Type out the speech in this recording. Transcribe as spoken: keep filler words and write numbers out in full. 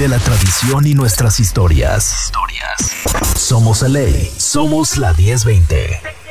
Vive la tradición y nuestras historias. Historias. Somos L A. Somos la diez veinte.